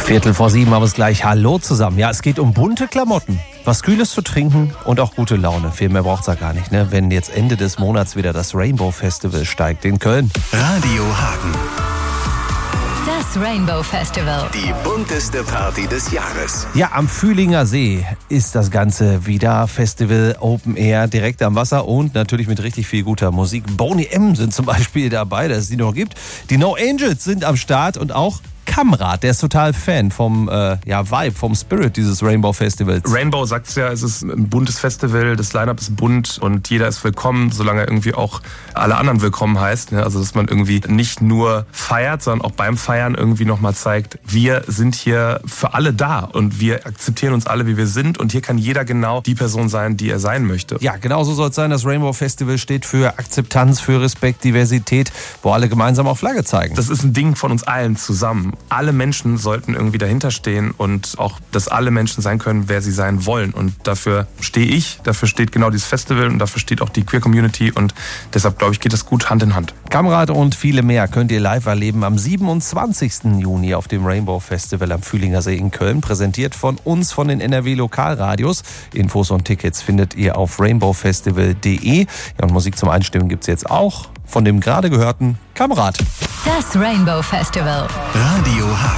7:15 haben wir es gleich. Hallo zusammen. Ja, es geht um bunte Klamotten, was Kühles zu trinken und auch gute Laune. Viel mehr braucht's ja gar nicht, ne? Wenn jetzt Ende des Monats wieder das Rainbow Festival steigt in Köln. Radio Hagen. Das Rainbow Festival. Die bunteste Party des Jahres. Ja, am Fühlinger See ist das Ganze wieder. Festival Open Air, direkt am Wasser und natürlich mit richtig viel guter Musik. Boney M sind zum Beispiel dabei, dass es die noch gibt. Die No Angels sind am Start und auch Kamrat, der ist total Fan vom Vibe, vom Spirit dieses Rainbow Festivals. Rainbow sagt's ja, es ist ein buntes Festival, das Line-Up ist bunt und jeder ist willkommen, solange er irgendwie auch alle anderen willkommen heißt. Also dass man irgendwie nicht nur feiert, sondern auch beim Feiern irgendwie nochmal zeigt, wir sind hier für alle da und wir akzeptieren uns alle, wie wir sind und hier kann jeder genau die Person sein, die er sein möchte. Ja, genau so soll es sein. Das Rainbow Festival steht für Akzeptanz, für Respekt, Diversität, wo alle gemeinsam auch Flagge zeigen. Das ist ein Ding von uns allen zusammen. Alle Menschen sollten irgendwie dahinter stehen und auch, dass alle Menschen sein können, wer sie sein wollen. Und dafür stehe ich, dafür steht genau dieses Festival und dafür steht auch die Queer Community und deshalb, glaube ich, geht das gut Hand in Hand. Kamrat und viele mehr könnt ihr live erleben am 27. Juni auf dem Rainbow Festival am Fühlinger See in Köln. Präsentiert von uns, von den NRW Lokalradios. Infos und Tickets findet ihr auf rainbowfestival.de. Ja, und Musik zum Einstimmen gibt es jetzt auch von dem gerade gehörten Kamrat. Das Rainbow Festival. Radio Hagen.